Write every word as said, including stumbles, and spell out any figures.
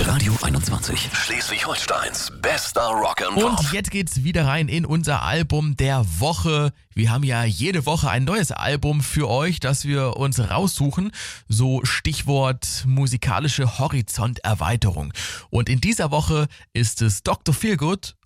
Radio einundzwanzig, Schleswig-Holsteins bester Rock'n'Pop. Und jetzt geht's wieder rein in unser Album der Woche. Wir haben ja jede Woche ein neues Album für euch, das wir uns raussuchen. So Stichwort musikalische Horizonterweiterung. Und in dieser Woche ist es Doktor Feelgood